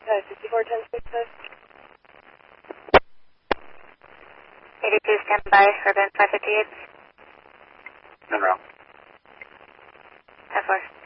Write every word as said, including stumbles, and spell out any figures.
Okay, fifty-four ten sixty. eighty-two, stand by, urban five fifty-eight. Monroe. ten four.